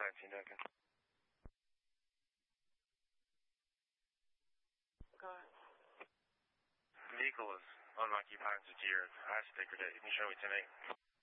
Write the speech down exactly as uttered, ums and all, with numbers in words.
nineteen Duncan. Go ahead. The vehicle is unoccupied and secured. I sticker date. You can show me ten eight.